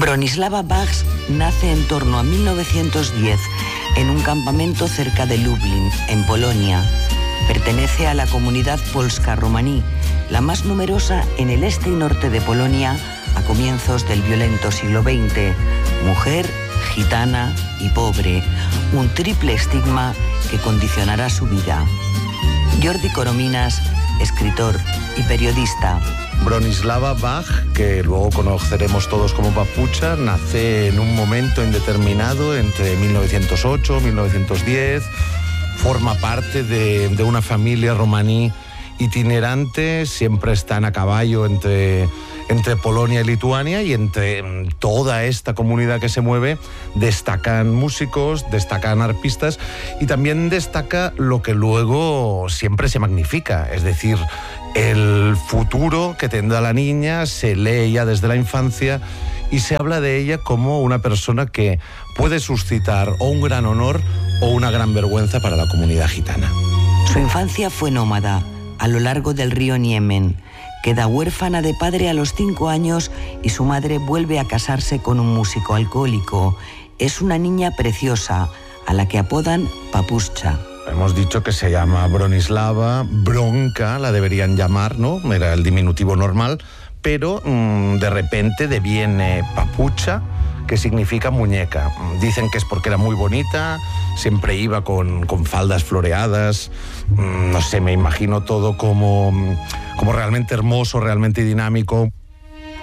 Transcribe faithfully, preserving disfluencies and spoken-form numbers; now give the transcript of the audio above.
Bronislava Bach nace en torno a mil novecientos diez en un campamento cerca de Lublin, en Polonia. Pertenece a la comunidad polska romaní, la más numerosa en el este y norte de Polonia a comienzos del violento siglo veinte. Mujer, gitana y pobre, un triple estigma que condicionará su vida. Jordi Corominas, escritor y periodista. Bronislava Bach, que luego conoceremos todos como Papucha, nace en un momento indeterminado entre mil novecientos ocho y mil novecientos diez. Forma parte de, de una familia romaní itinerante, siempre están a caballo entre, entre Polonia y Lituania, y entre toda esta comunidad que se mueve destacan músicos, destacan arpistas, y también destaca lo que luego siempre se magnifica, es decir, el futuro que tendrá la niña. Se lee ya desde la infancia y se habla de ella como una persona que puede suscitar o un gran honor o una gran vergüenza para la comunidad gitana. Su infancia fue nómada a lo largo del río Niemen. Queda huérfana de padre a los cinco años y su madre vuelve a casarse con un músico alcohólico. Es una niña preciosa, a la que apodan Papucha. Hemos dicho que se llama Bronislava, Bronca la deberían llamar, ¿no? Era el diminutivo normal, pero mmm, de repente deviene Papucha, que significa muñeca. Dicen que es porque era muy bonita, siempre iba con, con faldas floreadas, mmm, no sé, me imagino todo como, como realmente hermoso, realmente dinámico.